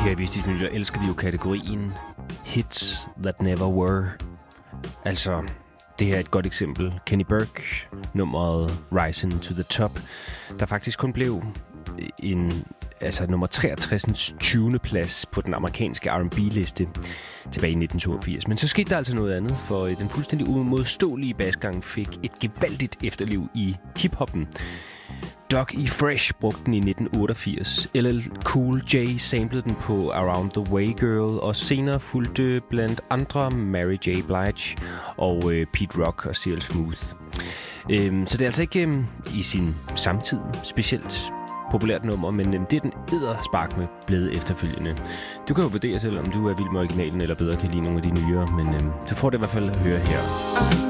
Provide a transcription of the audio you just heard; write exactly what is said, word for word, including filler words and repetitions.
Her i Vigtigt Nyt elsker vi jo kategorien Hits That Never Were. Altså, det her er et godt eksempel. Kenny Burke, nummeret Rising to the Top, der faktisk kun blev en altså nummer treogtres. tyvende plads på den amerikanske R and B-liste tilbage i nitten toogfirs. Men så skete der altså noget andet, for den fuldstændig umodståelige basgang fik et gevaldigt efterliv i hiphoppen. Doc E. Fresh brugte den i nitten otteogfirs. L L Cool J samplede den på Around the Way Girl, og senere fulgte blandt andre Mary J. Blige og øh, Pete Rock og C L Smooth. Øhm, så det er altså ikke øhm, i sin samtid specielt populært nummer, men øhm, det er den edderspark med blevet efterfølgende. Du kan jo vurdere selv, om du er vild med originalen eller bedre kan lide nogle af de nyere, men øhm, du får det i hvert fald at høre her.